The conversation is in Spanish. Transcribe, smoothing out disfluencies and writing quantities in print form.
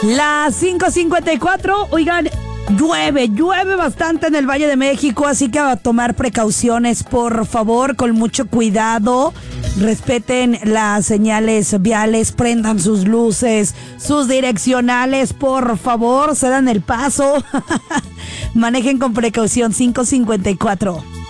Las 5:54, oigan, llueve bastante en el Valle de México, así que a tomar precauciones, por favor, con mucho cuidado. Respeten las señales viales, prendan sus luces, sus direccionales, por favor, cedan el paso. Manejen con precaución. 5:54.